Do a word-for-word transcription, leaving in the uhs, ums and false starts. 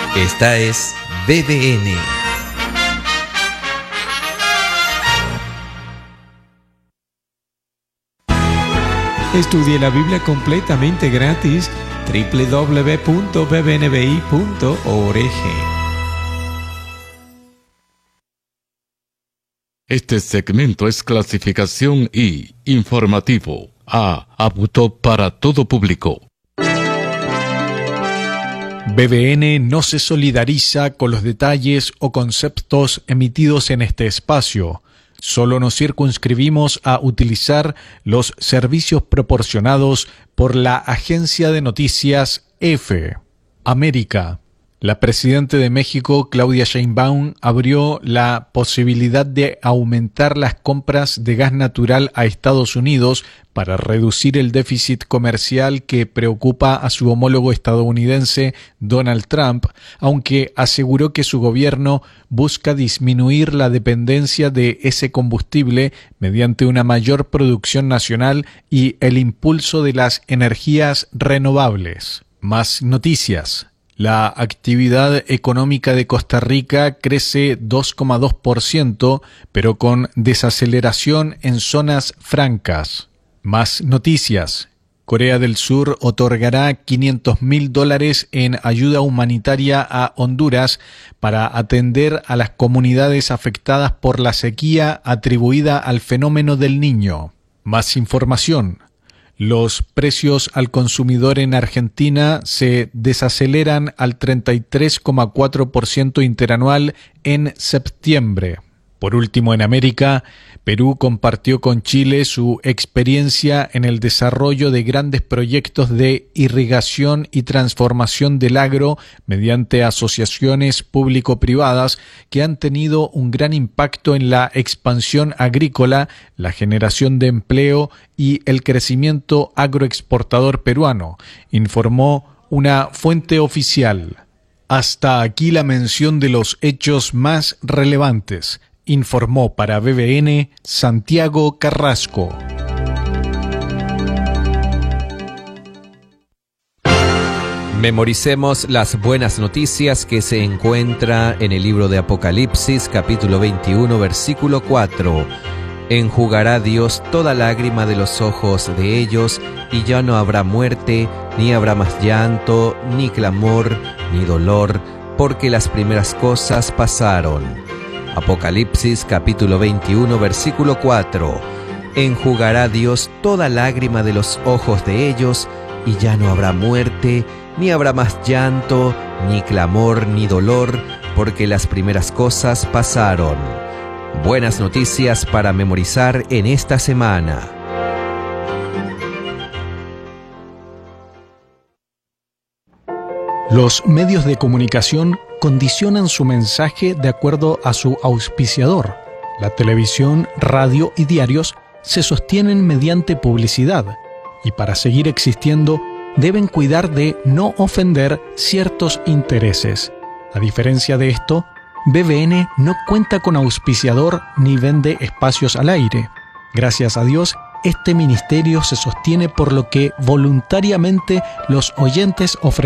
Esta es B B N. Estudie la Biblia completamente gratis. doble u doble u doble u punto b b n b i punto org. Este segmento es clasificación I, informativo, A, apto para todo público. B B N no se solidariza con los detalles o conceptos emitidos en este espacio. Solo nos circunscribimos a utilizar los servicios proporcionados por la agencia de noticias EFE. América. La presidenta de México, Claudia Sheinbaum, abrió la posibilidad de aumentar las compras de gas natural a Estados Unidos para reducir el déficit comercial que preocupa a su homólogo estadounidense Donald Trump, aunque aseguró que su gobierno busca disminuir la dependencia de ese combustible mediante una mayor producción nacional y el impulso de las energías renovables. Más noticias. La actividad económica de Costa Rica crece dos coma dos por ciento, pero con desaceleración en zonas francas. Más noticias. Corea del Sur otorgará quinientos mil dólares en ayuda humanitaria a Honduras para atender a las comunidades afectadas por la sequía atribuida al fenómeno del Niño. Más información. Los precios al consumidor en Argentina se desaceleran al treinta y tres coma cuatro por ciento interanual en septiembre. Por último, en América, Perú compartió con Chile su experiencia en el desarrollo de grandes proyectos de irrigación y transformación del agro mediante asociaciones público-privadas que han tenido un gran impacto en la expansión agrícola, la generación de empleo y el crecimiento agroexportador peruano, informó una fuente oficial. Hasta aquí la mención de los hechos más relevantes. Informó para B B N Santiago Carrasco. Memoricemos las buenas noticias que se encuentra en el libro de Apocalipsis, capítulo veintiuno, versículo cuatro. Enjugará Dios toda lágrima de los ojos de ellos, y ya no habrá muerte, ni habrá más llanto, ni clamor, ni dolor, porque las primeras cosas pasaron. Apocalipsis capítulo veintiuno, versículo cuatro. Enjugará Dios toda lágrima de los ojos de ellos, y ya no habrá muerte, ni habrá más llanto, ni clamor, ni dolor, porque las primeras cosas pasaron. Buenas noticias para memorizar en esta semana. Los medios de comunicación condicionan su mensaje de acuerdo a su auspiciador. La televisión, radio y diarios se sostienen mediante publicidad, y para seguir existiendo deben cuidar de no ofender ciertos intereses. A diferencia de esto, B B N no cuenta con auspiciador ni vende espacios al aire. Gracias a Dios, este ministerio se sostiene por lo que voluntariamente los oyentes ofrecen.